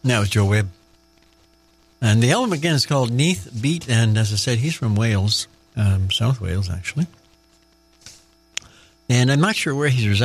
That was Joe Webb. And the album, again, is called Neath Beat, and as I said, he's from Wales, South Wales, actually. And I'm not sure where he's residing.